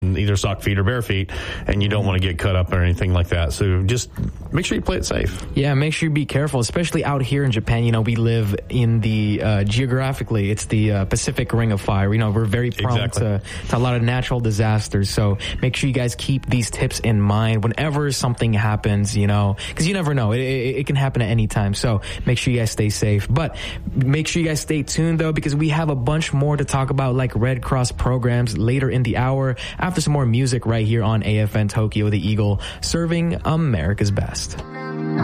either sock feet or bare feet, and you don't want to get cut up or anything like that. So just make sure you play it safe. Yeah, make sure you be careful, especially out here in Japan. We live in the, geographically, it's the Pacific Ring of Fire. We're very prone to a lot of natural disasters. So make sure you guys keep these tips in mind whenever something happens, because you never know. It can happen at any time. So make sure you guys stay safe. But make sure you guys stay tuned, though, because we have a bunch more to talk about, like Red Cross programs later in the hour, after some more music right here on AFN Tokyo, the Eagle, serving America's best.